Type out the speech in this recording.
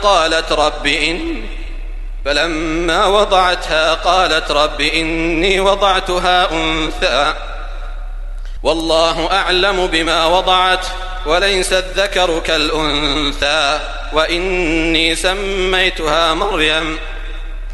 فلما وضعتها قالت رب إني وضعتها أنثى والله أعلم بما وضعت وليس الذكر كالأنثى وإني سميتها مريم